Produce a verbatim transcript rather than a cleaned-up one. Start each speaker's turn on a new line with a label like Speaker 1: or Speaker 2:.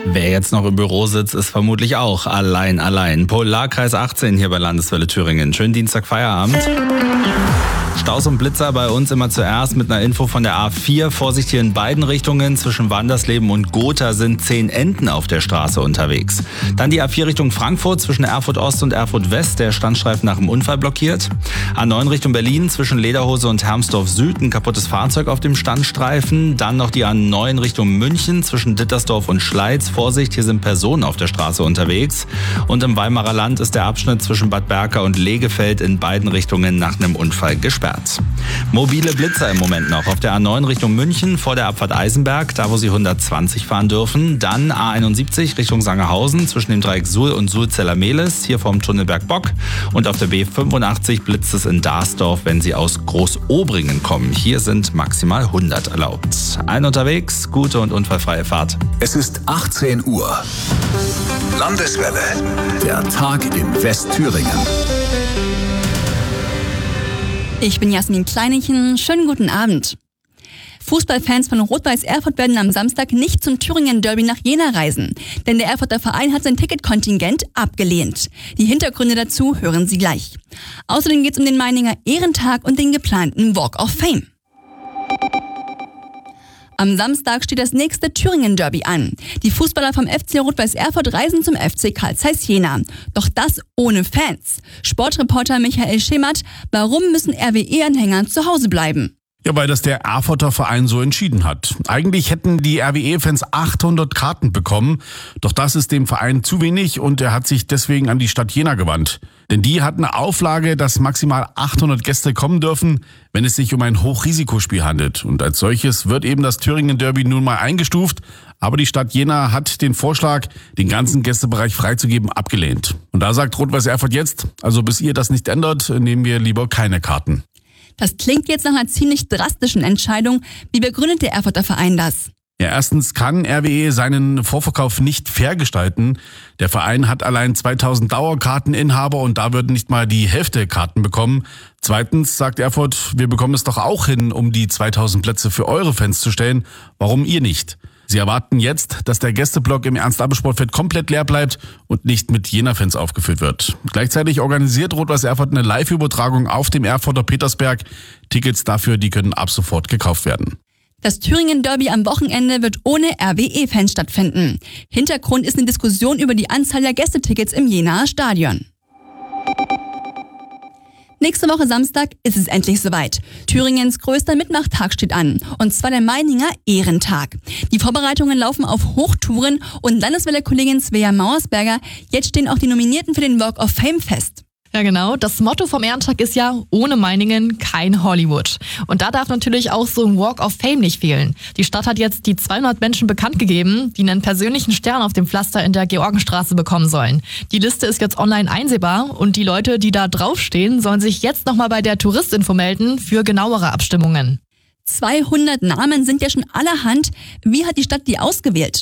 Speaker 1: Wer jetzt noch im Büro sitzt, ist vermutlich auch allein, allein. Polarkreis achtzehn hier bei Landeswelle Thüringen. Schönen Dienstag, Feierabend. Staus und Blitzer bei uns immer zuerst mit einer Info von der A vier. Vorsicht hier in beiden Richtungen. Zwischen Wandersleben und Gotha sind zehn Enten auf der Straße unterwegs. Dann die A vier Richtung Frankfurt zwischen Erfurt Ost und Erfurt West. Der Standstreifen nach dem Unfall blockiert. A neun Richtung Berlin zwischen Lederhose und Hermsdorf Süd. Ein kaputtes Fahrzeug auf dem Standstreifen. Dann noch die A neun Richtung München zwischen Dittersdorf und Schleiz. Vorsicht, hier sind Personen auf der Straße unterwegs. Und im Weimarer Land ist der Abschnitt zwischen Bad Berka und Lehgefeld in beiden Richtungen nach einem Unfall gesperrt. Mobile Blitzer im Moment noch auf der A neun Richtung München vor der Abfahrt Eisenberg, da wo Sie hundertzwanzig fahren dürfen. Dann A einundsiebzig Richtung Sangerhausen zwischen dem Dreieck Suhl und Suhl-Zellermehlis, hier vom Tunnelberg Bock. Und auf der B fünfundachtzig blitzt es in Darsdorf, wenn Sie aus Großobringen kommen. Hier sind maximal hundert erlaubt. Allen unterwegs, gute und unfallfreie Fahrt.
Speaker 2: Es ist achtzehn Uhr. Landeswelle. Der Tag in Westthüringen.
Speaker 3: Ich bin Jasmin Kleinechen. Schönen guten Abend. Fußballfans von Rot-Weiß Erfurt werden am Samstag nicht zum Thüringen-Derby nach Jena reisen. Denn der Erfurter Verein hat sein Ticketkontingent abgelehnt. Die Hintergründe dazu hören Sie gleich. Außerdem geht es um den Meininger Ehrentag und den geplanten Walk of Fame. Am Samstag steht das nächste Thüringen-Derby an. Die Fußballer vom F C Rot-Weiß Erfurt reisen zum F C Carl Zeiss Jena. Doch das ohne Fans. Sportreporter Michael Schemert, warum müssen R W E-Anhänger zu Hause bleiben?
Speaker 4: Ja, weil das der Erfurter Verein so entschieden hat. Eigentlich hätten die R W E-Fans achthundert Karten bekommen, doch das ist dem Verein zu wenig und er hat sich deswegen an die Stadt Jena gewandt. Denn die hat eine Auflage, dass maximal achthundert Gäste kommen dürfen, wenn es sich um ein Hochrisikospiel handelt. Und als solches wird eben das Thüringen-Derby nun mal eingestuft. Aber die Stadt Jena hat den Vorschlag, den ganzen Gästebereich freizugeben, abgelehnt. Und da sagt Rot-Weiß Erfurt jetzt, also bis ihr das nicht ändert, nehmen wir lieber keine Karten.
Speaker 3: Das klingt jetzt nach einer ziemlich drastischen Entscheidung. Wie begründet der Erfurter Verein das?
Speaker 4: Ja, erstens kann R W E seinen Vorverkauf nicht fair gestalten. Der Verein hat allein zweitausend Dauerkarteninhaber und da würden nicht mal die Hälfte Karten bekommen. Zweitens sagt Erfurt, wir bekommen es doch auch hin, um die zweitausend Plätze für eure Fans zu stellen. Warum ihr nicht? Sie erwarten jetzt, dass der Gästeblock im Ernst-Abbe-Sportfeld komplett leer bleibt und nicht mit Jena-Fans aufgefüllt wird. Gleichzeitig organisiert Rot-Weiß Erfurt eine Live-Übertragung auf dem Erfurter Petersberg. Tickets dafür, die können ab sofort gekauft werden.
Speaker 3: Das Thüringen-Derby am Wochenende wird ohne R W E-Fans stattfinden. Hintergrund ist eine Diskussion über die Anzahl der Gästetickets im Jenaer Stadion. Nächste Woche Samstag ist es endlich soweit. Thüringens größter Mitmachtag steht an, und zwar der Meininger Ehrentag. Die Vorbereitungen laufen auf Hochtouren und Landeswelle-Kollegin Svea Mauersberger, jetzt stehen auch die Nominierten für den Walk of Fame fest.
Speaker 5: Ja genau, das Motto vom Ehrentag ist ja, ohne Meiningen kein Hollywood. Und da darf natürlich auch so ein Walk of Fame nicht fehlen. Die Stadt hat jetzt die zweihundert Menschen bekannt gegeben, die einen persönlichen Stern auf dem Pflaster in der Georgenstraße bekommen sollen. Die Liste ist jetzt online einsehbar und die Leute, die da draufstehen, sollen sich jetzt nochmal bei der Touristinfo melden für genauere Abstimmungen.
Speaker 3: zweihundert Namen sind ja schon allerhand. Wie hat die Stadt die ausgewählt?